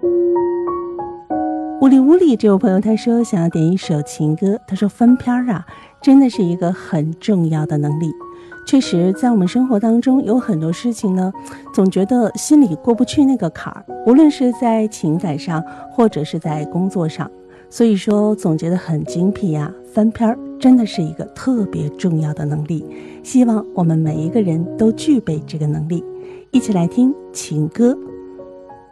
乌里乌里这位朋友他说想要点一首情歌，他说翻篇啊真的是一个很重要的能力。确实在我们生活当中有很多事情呢，总觉得心里过不去那个坎儿，无论是在情感上或者是在工作上，所以说总结得很精辟呀，翻篇真的是一个特别重要的能力，希望我们每一个人都具备这个能力。一起来听情歌。